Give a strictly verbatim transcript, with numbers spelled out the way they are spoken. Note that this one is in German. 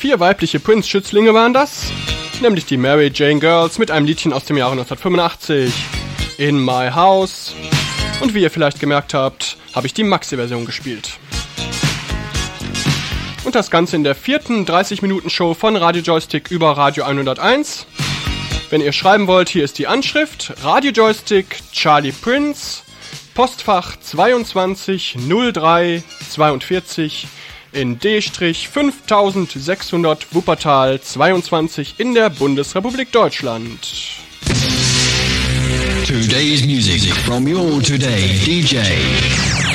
Vier weibliche Prince-Schützlinge waren das, nämlich die Mary Jane Girls mit einem Liedchen aus dem Jahre neunzehnhundertfünfundachtzig, In My House. Und wie ihr vielleicht gemerkt habt, habe ich die Maxi-Version gespielt. Und das Ganze in der vierten dreißig-Minuten-Show von Radio Joystick über Radio hunderteins. Wenn ihr schreiben wollt, hier ist die Anschrift: Radio Joystick Charlie Prince, Postfach zweiundzwanzig null drei zweiundvierzig in D fünftausendsechshundert Wuppertal zweiundzwanzig in der Bundesrepublik Deutschland. Today's music from your today D J.